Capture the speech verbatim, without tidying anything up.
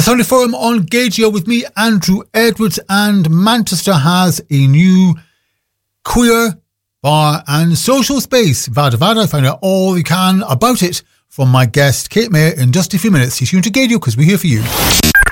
Sunday Forum on Gageo with me, Andrew Edwards, and Manchester has a new queer bar and social space. Vada Vada, find out all you can about it from my guest Kate Mayer in just a few minutes. Stay tuned to Gageo because we're here for you.